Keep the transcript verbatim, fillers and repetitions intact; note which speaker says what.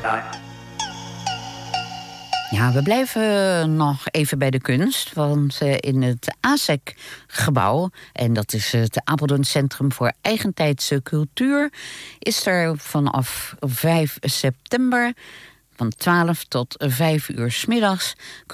Speaker 1: time.
Speaker 2: Ja, we blijven nog even bij de kunst. Want uh, in het A S E C-gebouw, en dat is het Apeldoorn Centrum voor Eigentijdse Cultuur, is er vanaf vijf september van twaalf tot vijf uur 's middags